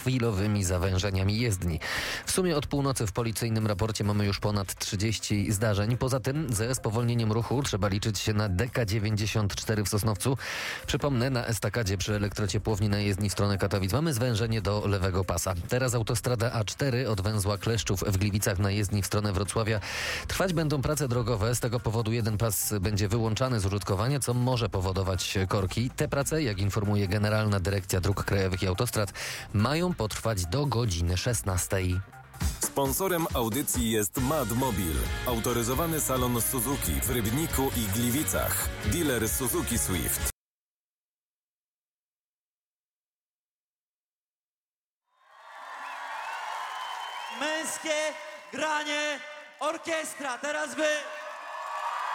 chwilowymi zawężeniami jezdni. W sumie od północy w policyjnym raporcie mamy już ponad 30 zdarzeń. Poza tym ze spowolnieniem ruchu trzeba liczyć się na DK94 w Sosnowcu. Przypomnę, na estakadzie przy elektrociepłowni na jezdni w stronę Katowic mamy zwężenie do lewego pasa. Teraz autostrada A4 od węzła Kleszczów w Gliwicach na jezdni w stronę Wrocławia. Trwać będą prace drogowe. Z tego powodu jeden pas będzie wyłączany z użytkowania, co może powodować korki. Te prace, jak informuje Generalna Dyrekcja Dróg Krajowych i Autostrad, mają potrwać do godziny 16. Sponsorem audycji jest Madmobil, autoryzowany salon Suzuki w Rybniku i Gliwicach. Dealer Suzuki Swift. Męskie granie orkiestra. Teraz wy.